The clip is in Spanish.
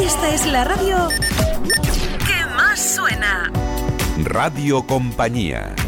Esta es la radio que más suena. Radio Compañía.